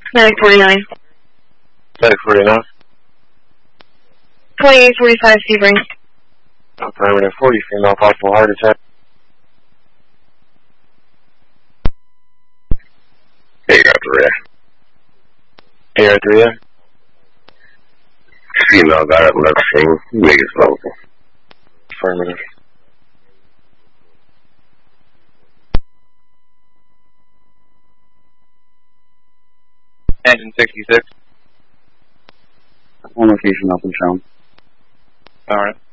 Medic 49. Medic 49. 2845 Sebring. Affirmative 40, female, possible heart attack. Hey, Red. Hey, Red 3, Female got up left scene. Niggas local. Affirmative. Engine 66. One location up and shown. Alright.